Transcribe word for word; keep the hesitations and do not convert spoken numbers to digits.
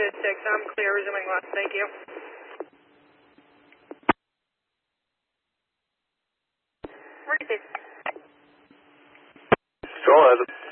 at six. I'm clear, resuming left. Thank you. Control has it.